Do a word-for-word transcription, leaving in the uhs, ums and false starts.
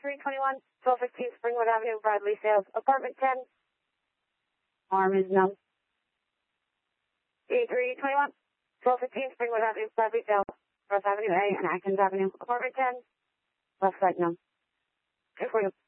three twenty-one, twelve fifteen Springwood Avenue, Bradley Sales, apartment ten. Arm is numb. D three twenty-one, twelve fifteen Springwood Avenue, Bradley Sales, North Avenue A and Atkins Avenue, apartment ten. Left side numb. Good for you.